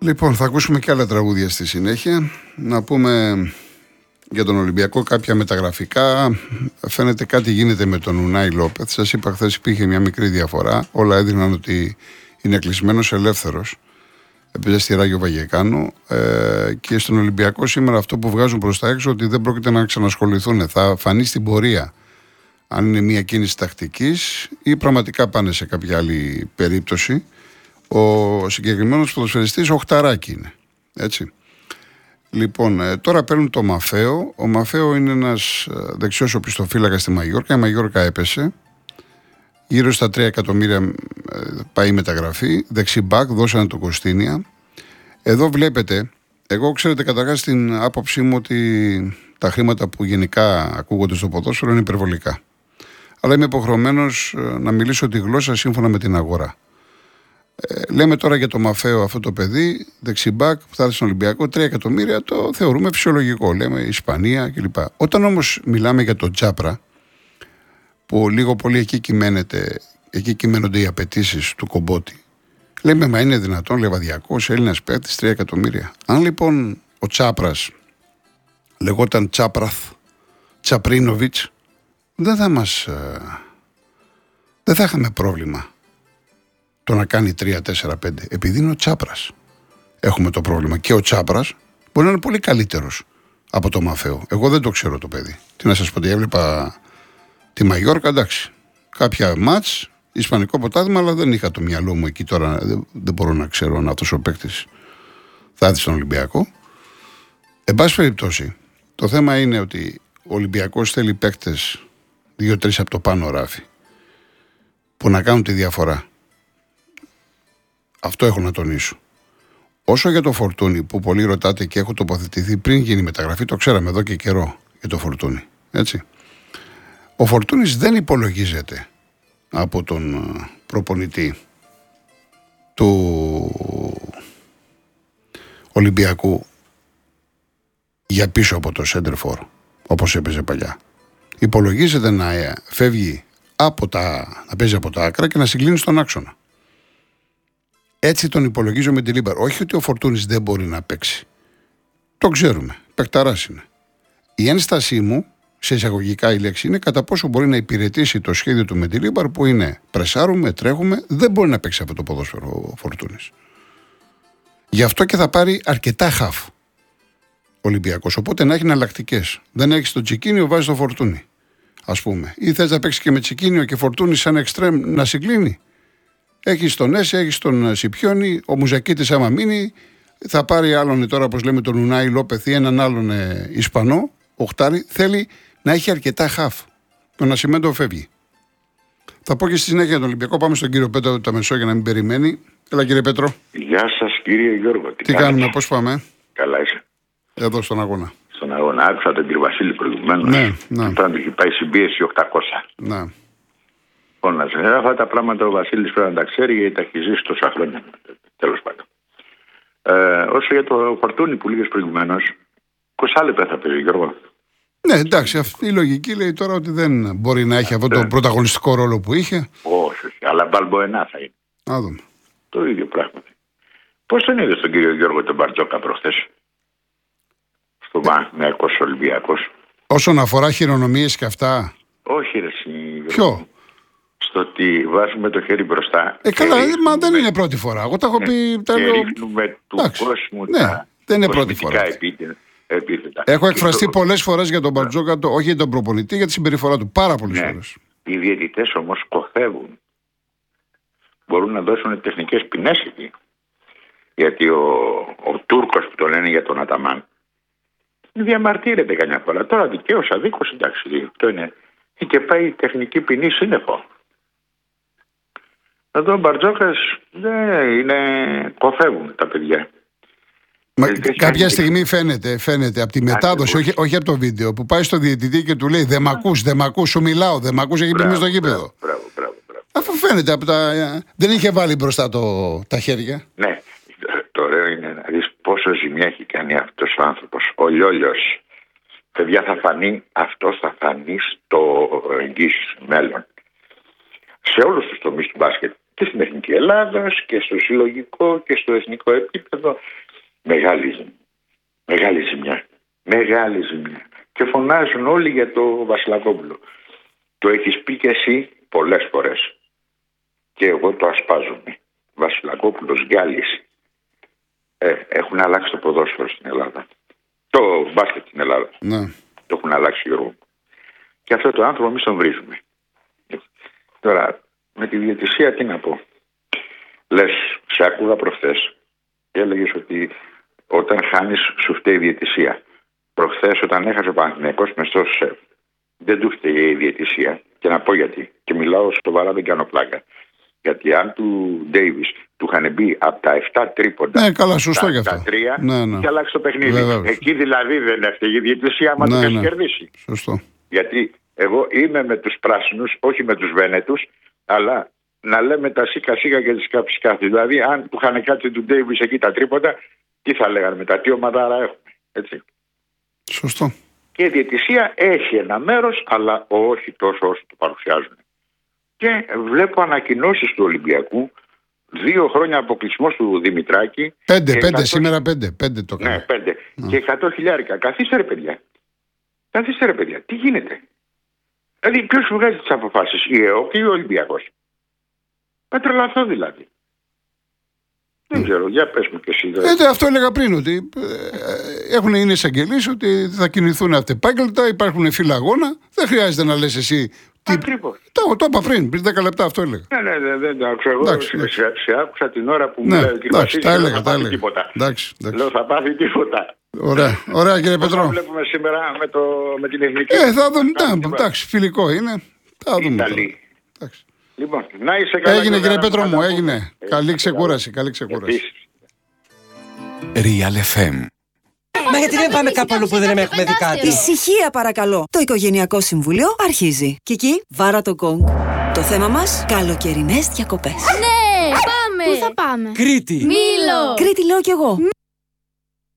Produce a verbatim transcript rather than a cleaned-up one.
Λοιπόν, θα ακούσουμε και άλλα τραγούδια στη συνέχεια. Να πούμε για τον Ολυμπιακό κάποια μεταγραφικά. Φαίνεται κάτι γίνεται με τον Ουνάι Λόπεθ. Σας είπα χθες υπήρχε μια μικρή διαφορά. Όλα έδειχναν ότι είναι κλεισμένος ελεύθερος. Έπαιζε στη Ράγιο Βαγεκάνο. Ε, και στον Ολυμπιακό σήμερα αυτό που βγάζουν προς τα έξω ότι δεν πρόκειται να ξανασχοληθούν. Θα φανεί στην πορεία αν είναι μια κίνηση τακτικής ή πραγματικά πάνε σε κάποια άλλη περίπτωση. Ο συγκεκριμένος ποδοσφαιριστής οχταράκι είναι. Έτσι. Λοιπόν, ε, τώρα παίρνουν το Μαφαίο. Ο Μαφαίο είναι ένας δεξιός οπισθοφύλακας στη Μαγιόρκα. Η Μαγιόρκα έπεσε. Γύρω στα τρία εκατομμύρια ε, πάει η μεταγραφή. Δεξιμπάκ, δώσανε το Κωστίνια. Εδώ βλέπετε, εγώ ξέρετε καταρχάς την άποψή μου ότι τα χρήματα που γενικά ακούγονται στο ποδόσφαιρο είναι υπερβολικά. Αλλά είμαι υποχρεωμένος να μιλήσω τη γλώσσα σύμφωνα με την αγορά. Ε, λέμε τώρα για το Μαφαίο αυτό το παιδί, δεξιμπάκ που θα έρθει στον Ολυμπιακό, τρία εκατομμύρια το θεωρούμε φυσιολογικό. Λέμε Ισπανία κλπ. Όταν όμως μιλάμε για τον Τσάπρα, που λίγο πολύ εκεί κυμαίνεται, εκεί κυμαίνονται οι απαιτήσεις του Κομπότη, λέμε μα είναι δυνατόν, λεβαδιακός Έλληνας παίκτης, τρία εκατομμύρια. Αν λοιπόν ο Τσάπρας λεγόταν Τσάπραθ, Τσαπρίνοβιτς, δεν θα μας. Ε, δεν θα είχαμε πρόβλημα το να κάνει τρία, τέσσερα, πέντε. Επειδή είναι ο Τσάπρας. Έχουμε το πρόβλημα. Και ο Τσάπρας μπορεί να είναι πολύ καλύτερος από το Μαφαίο. Εγώ δεν το ξέρω το παιδί. Τι να σας πω, ότι έβλεπα τη Μαγιόρκα, εντάξει. Κάποια μάτς, ισπανικό ποτάδημα, αλλά δεν είχα το μυαλό μου εκεί τώρα. Δεν, δεν μπορώ να ξέρω αν αυτός ο παίκτης θα έρθει στον Ολυμπιακό. Εν πάση περιπτώσει, το θέμα είναι ότι ο Ολυμπιακός θέλει παίκτες δύο-τρεις από το πάνω ράφι που να κάνουν τη διαφορά. Αυτό έχω να τονίσω. Όσο για το Φορτούνι που πολλοί ρωτάτε και έχω τοποθετηθεί πριν γίνει η μεταγραφή, το ξέραμε εδώ και καιρό για το Φορτούνι. Έτσι. Ο Φορτούνης δεν υπολογίζεται από τον προπονητή του Ολυμπιακού για πίσω από το σέντερφορ, όπως έπαιζε παλιά. Υπολογίζεται να φεύγει από τα, να παίζει από τα άκρα και να συγκλίνει στον άξονα. Έτσι τον υπολογίζω με τη Λίμπαρ. Όχι ότι ο Φορτούνης δεν μπορεί να παίξει. Το ξέρουμε. Παικταράς είναι. Η ένστασή μου, σε εισαγωγικά η λέξη, είναι κατά πόσο μπορεί να υπηρετήσει το σχέδιο του με τη Λίμπαρ που είναι πρεσάρουμε, τρέχουμε, δεν μπορεί να παίξει αυτό το ποδόσφαιρο ο Φορτούνης. Γι' αυτό και θα πάρει αρκετά χαφ ο Ολυμπιακός. Οπότε να έχει εναλλακτικές. Δεν έχει το Τσικίνιο, βάζει το Φορτούνι. Ας πούμε. Ή θες να παίξει και με Τσικίνιο και Φορτούνι σαν εξτρέμ να συγκλίνει. Έχει τον Έσε, έχει τον Σιπιόνι, ο Μουζακίτης άμα μείνει, θα πάρει άλλον τώρα, όπως λέμε, τον Ουνάι Λόπεθ ή έναν άλλον ε, Ισπανό, οχτάρι. Θέλει να έχει αρκετά χαφ. Το Νασιμέντο φεύγει. Θα πω και στη συνέχεια τον Ολυμπιακό. Πάμε στον κύριο Πέτρο τα Μεσό για να μην περιμένει. Έλα κύριε Πέτρο. Γεια σας κύριε Γιώργο. Τι, Τι κάνουμε, πώς πάμε? Καλά είσαι? Εδώ στον αγώνα. Στον αγώνα. Άκουσα τον κύριο Βασίλη προηγουμένως. Ναι, ναι. Πρέπει να του έχει πάει συμπίεση οκτακόσια. Ναι. Λοιπόν, να σας αυτά τα πράγματα ο Βασίλης πρέπει να τα ξέρει γιατί τα έχει ζήσει τόσα χρόνια. Τέλος πάντων. Ε, όσο για το Φορτούνι που λίγες προηγουμένως, είκοσι λεπτά θα παίζει, Γιώργο. Ναι, εντάξει, αυτή η λογική λέει τώρα ότι δεν μπορεί να έχει αυτό το πρωταγωνιστικό ρόλο που είχε. Όχι, όχι, αλλά Μπαλμποενά θα είναι. Να δούμε. Το ίδιο πράγμα. Πώς τον είδε τον κύριο Γιώργο τον Μπαρτζόκα προχθές? Στο Παναθηναϊκός Ολυμπιακός. Όσον αφορά χειρονομίες και αυτά. Όχι, ρε συ... Ποιο? Στο ότι βάζουμε το χέρι μπροστά. Ε, καλά, ρίχνουμε... μα δεν είναι πρώτη φορά. Εγώ τα έχω ναι. πει. Τα και λέω... ρίχνουμε του Εντάξει. κόσμου ναι, τα δεν είναι πρώτη φορά. Επίθετα. Έχω εκφραστεί το... πολλές φορές για τον Μπαρτζόκα, το... όχι για τον προπονητή, για τη συμπεριφορά του. Πάρα πολλές ναι. φορές. Οι διαιτητές όμως κοφεύουν. Μπορούν να δώσουν τεχνικές ποινές εκεί. Γιατί ο, ο Τούρκος που το λένε για τον Αταμάν διαμαρτύρεται καμιά φορά. Τώρα δικαίως αδίκως, εντάξει, αυτό είναι. Και πάει η τεχνική ποινή σύννεφο. Εδώ ο Μπαρτζόκας δεν είναι, κοφεύουν τα παιδιά. Μα, κάποια στιγμή φαίνεται, φαίνεται από τη μετάδοση, όχι, όχι από το βίντεο, που πάει στο διαιτητή και του λέει «Δεν μ' ακούς, δεν μ' ακούς, σου μιλάω, δεν μ' ακούς, έχει πει στο γήπεδο». Μπράβο, μπράβο, μπράβο. Αφού φαίνεται από τα... Δεν είχε βάλει μπροστά το... τα χέρια. Ναι, το ωραίο είναι να δεις πόσο ζημιά έχει κάνει αυτός ο άνθρωπος, ο Λιόλιος. Παιδιά, θα φανεί, αυτός θα φανεί στο εγγύς μέλλον. Σε όλους τους τομείς του μπάσκετ. Και στην Εθνική Ελλάδας και στο συλλογικό και στο εθνικό επίπεδο. Μεγάλη ζημιά. Μεγάλη ζημιά. Μεγάλη ζημιά. Και φωνάζουν όλοι για το Βασιλακόπουλο. Το έχεις πει και εσύ πολλές φορές. Και εγώ το ασπάζομαι. Βασιλακόπουλος, Γκάλης. Ε, έχουν αλλάξει το ποδόσφαιρο στην Ελλάδα. Το μπάσκετ στην Ελλάδα. Ναι. Το έχουν αλλάξει, Γιώργο. Και αυτό το άνθρωπο εμείς τον βρίζουμε. Τώρα, με τη διαιτησία τι να πω. Λες, σε άκουγα προχθές και έλεγες ότι όταν χάνεις σου φταίει η διαιτησία. Προχθές όταν έχασε ο Παναθηναϊκός μες στο ΣΕΒ, δεν του φταίει η διαιτησία. Και να πω γιατί. Και μιλάω σοβαρά, δεν κάνω πλάκα. Γιατί αν του Ντέιβις του είχαν μπει από τα επτά τρίποντα, ναι, καλά, σωστό γι' αυτό. Τα τρία, ναι, ναι. και αλλάξει το παιχνίδι. Βεβαίως. Εκεί δηλαδή δεν έφταιγε η διαιτησία, άμα ναι, το έχει ναι. κερδίσει. Σωστό. Γιατί εγώ είμαι με τους πράσινους, όχι με τους Βένετους, αλλά να λέμε τα σίκα σίκα και τις καψικάθη. Δηλαδή, αν του είχαν κάτι του Ντέιβις εκεί τα τρίποντα, τι θα λέγανε μετά, τι ομαδάρα έχουμε. Έτσι. Σωστό. Και η διαιτησία έχει ένα μέρος, αλλά όχι τόσο όσο το παρουσιάζουν. Και βλέπω ανακοινώσεις του Ολυμπιακού, δύο χρόνια αποκλεισμός του Δημητράκη. Πέντε, πέντε, εκατό... σήμερα πέντε. Πέντε το έκανα. Ναι, πέντε. Mm. Και εκατό χιλιάρικα. Καθίστε ρε παιδιά. Καθίστε ρε παιδιά. Τι γίνεται. Δηλαδή ποιος βγάζει τις αποφάσεις, η ΕΟΚ ή ο Ολυμπιακός. Θα τρελαθώ δηλαδή. Δεν ξέρω, για πες μου και εσύ. Ε, αυτό έλεγα πριν, ότι ε, έχουν είναι εισαγγελίες ότι θα κινηθούν αυτεπάγγελτα, υπάρχουν φύλλα αγώνα, δεν χρειάζεται να λες εσύ. Τι... Το, το είπα πριν, πριν δέκα λεπτά αυτό έλεγα. Ναι, ναι, ναι, δεν το άκουσα. Εγώ εντάξει, σε, σε, σε άκουσα την ώρα που ναι, μου λέει ο κ. Βασίλης, τα έλεγα, θα τα πάθει έλεγα. τίποτα. Εντάξει, εντάξει. Λέω θα πάθει τίποτα. Ωραία, ωραία κύριε Πετρό. Θα βλέπουμε σήμερα με, το, με την εθνική. Ε, θα δούμε, ναι, εντάξει, φιλικό είναι. Θα δούμε. Λοιπόν, να είσαι καλά. Έγινε κύριε Πέτρο μου, έγινε. Καλή ξεκούραση, καλή ξεκούραση. Real εφ εμ. Μα γιατί δεν πάμε κάπου αλλού που δεν έχουμε δει κάτι. Ησυχία παρακαλώ. Το Οικογενειακό Συμβούλιο αρχίζει. Κική, βάρα το γκονγκ. Το θέμα μας, καλοκαιρινές διακοπές. Ναι, πάμε! Πού θα πάμε? Κρήτη. Μήλο! Κρήτη λέω κι εγώ.